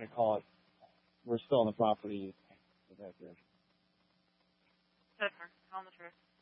going to call it, we're still on the property. That's fair. Tell them the truth.